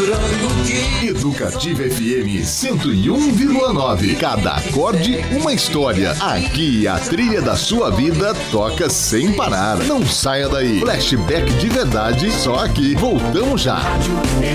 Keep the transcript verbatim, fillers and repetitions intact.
Educativa F M cento e um vírgula nove. Cada acorde, uma história. Aqui a trilha da sua vida toca sem parar. Não saia daí. Flashback de verdade, só aqui. Voltamos já.